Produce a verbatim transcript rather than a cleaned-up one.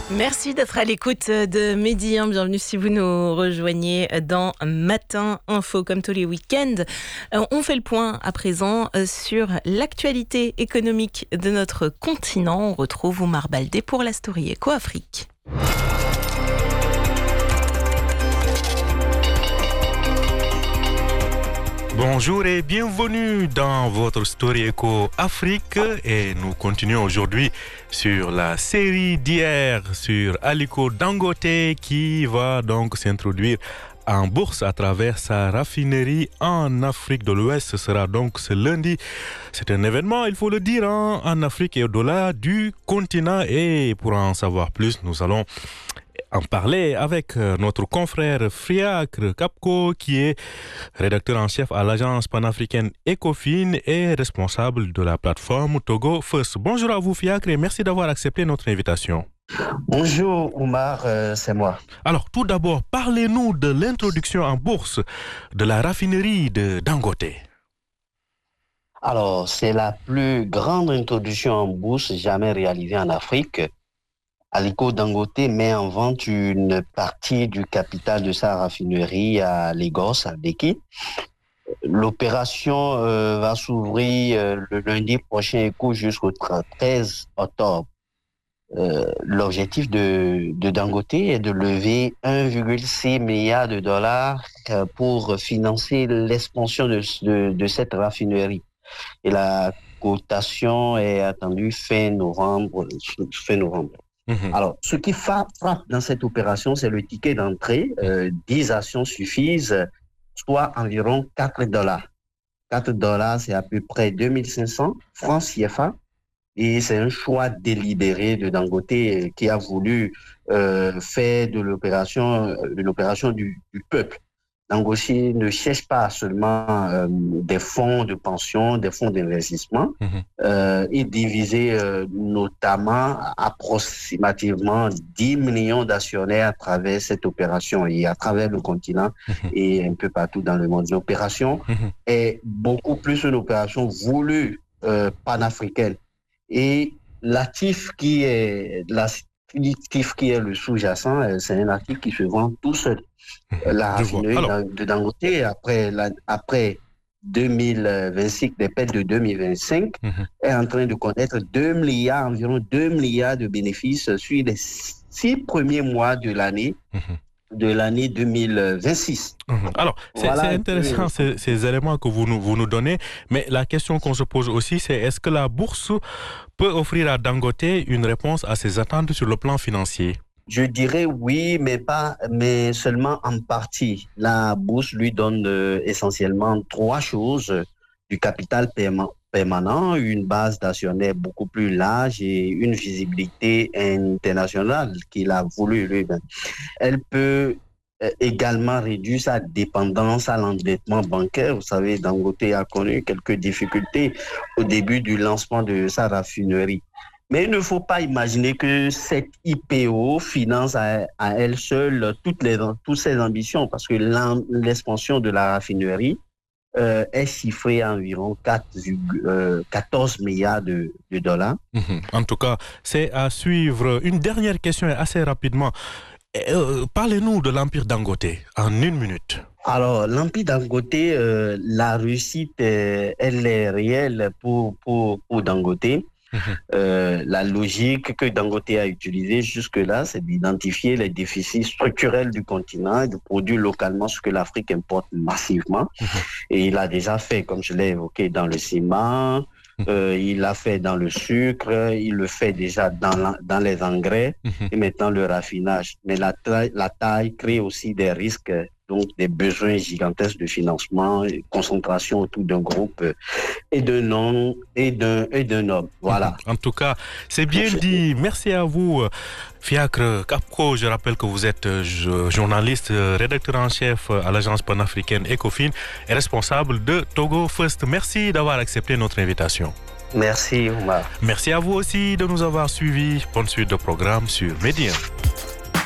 Merci d'être à l'écoute de Midi. Bienvenue si vous nous rejoignez dans Matin Info. Comme tous les week-ends, on fait le point à présent sur l'actualité économique de notre continent. On retrouve Oumar Baldé pour la Story Eco Afrique. Bonjour et bienvenue dans votre Story Eco Afrique et nous continuons aujourd'hui sur la série d'hier sur Aliko Dangote qui va donc s'introduire en bourse à travers sa raffinerie en Afrique de l'Ouest. Ce sera donc ce lundi. C'est un événement, il faut le dire, hein, en Afrique et au-delà du continent. Et pour en savoir plus, nous allons en parler avec notre confrère Fiacre Kapko, qui est rédacteur en chef à l'agence panafricaine Ecofin et responsable de la plateforme Togo First. Bonjour à vous Fiacre et merci d'avoir accepté notre invitation. Bonjour Oumar, euh, c'est moi. Alors tout d'abord, parlez-nous de l'introduction en bourse de la raffinerie de Dangote. Alors, c'est la plus grande introduction en bourse jamais réalisée en Afrique. Aliko Dangote met en vente une partie du capital de sa raffinerie à Lagos, à Lekki. L'opération euh, va s'ouvrir euh, le lundi prochain et court jusqu'au treize octobre. Euh, l'objectif de, de Dangote est de lever un virgule six milliard de dollars euh, pour financer l'expansion de, de, de cette raffinerie. Et la cotation est attendue fin novembre. Fin novembre. Mmh. Alors, ce qui frappe dans cette opération, c'est le ticket d'entrée. Euh, dix actions suffisent, soit environ quatre dollars. quatre dollars, c'est à peu près deux mille cinq cents francs C F A. Et c'est un choix délibéré de Dangote qui a voulu euh, faire de l'opération, de l'opération du, du peuple. Dangote ne cherche pas seulement euh, des fonds de pension, des fonds d'investissement. Mmh. Euh, il divisait euh, notamment approximativement dix millions d'actionnaires à travers cette opération et à travers le continent mmh. et un peu partout dans le monde. L'opération mmh. est beaucoup plus une opération voulue euh, panafricaine. Et l'actif qui est, l'actif qui est le sous-jacent, c'est un actif qui se vend tout seul. La raffinerie de Dangote, après, la, après deux mille vingt-six, des pertes de deux mille vingt-cinq, mm-hmm. est en train de connaître deux milliards, environ deux milliards de bénéfices sur les six premiers mois de l'année. Mm-hmm. de l'année deux mille vingt-six. Mmh. Alors, c'est, voilà c'est intéressant que... ces, ces éléments que vous nous, vous nous donnez, mais la question qu'on se pose aussi, c'est est-ce que la bourse peut offrir à Dangote une réponse à ses attentes sur le plan financier? Je dirais oui, mais pas, mais seulement en partie. La bourse lui donne euh, essentiellement trois choses: du capital paiement permanent, une base d'actionnaires beaucoup plus large et une visibilité internationale qu'il a voulu lui-même. Elle peut également réduire sa dépendance à l'endettement bancaire. Vous savez, Dangote a connu quelques difficultés au début du lancement de sa raffinerie. Mais il ne faut pas imaginer que cette I P O finance à, à elle seule toutes, les, toutes ses ambitions, parce que l'expansion de la raffinerie Euh, est chiffré à environ quatorze milliards de, de dollars. Mmh. En tout cas, c'est à suivre. Une dernière question assez rapidement. Euh, parlez-nous de l'Empire Dangote en une minute. Alors, l'Empire Dangote, euh, la réussite, euh, elle est réelle pour, pour, pour Dangote. Mmh. Euh, la logique que Dangote a utilisée jusque-là, c'est d'identifier les déficits structurels du continent et de produire localement ce que l'Afrique importe massivement. Mmh. Et il a déjà fait, comme je l'ai évoqué, dans le ciment, mmh. euh, il l'a fait dans le sucre, il le fait déjà dans, la, dans les engrais mmh. et maintenant le raffinage. Mais la, taille, la taille crée aussi des risques, donc des besoins gigantesques de financement, concentration autour d'un groupe et d'un nom et d'un, et d'un homme. Voilà. En tout cas, c'est bien dit. Merci à vous, Fiacre Kapko. Je rappelle que vous êtes journaliste, rédacteur en chef à l'agence panafricaine Ecofin et responsable de Togo First. Merci d'avoir accepté notre invitation. Merci, Oumar. Merci à vous aussi de nous avoir suivis. Bonne suite de programme sur Média.